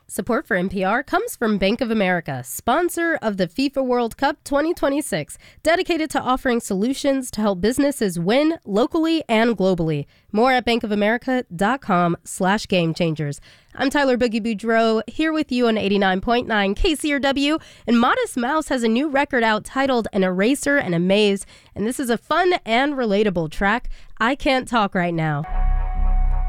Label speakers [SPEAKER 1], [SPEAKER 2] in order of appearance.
[SPEAKER 1] Support for NPR comes from Bank of America, sponsor of the FIFA World Cup 2026, dedicated to offering solutions to help businesses win locally and globally. More at bankofamerica.com/gamechangers. I'm Tyler Boogie Boudreaux, here with you on 89.9 KCRW, and Modest Mouse has a new record out titled An Eraser and a Maze, and this is a fun and relatable track, I Can't Talk Right Now.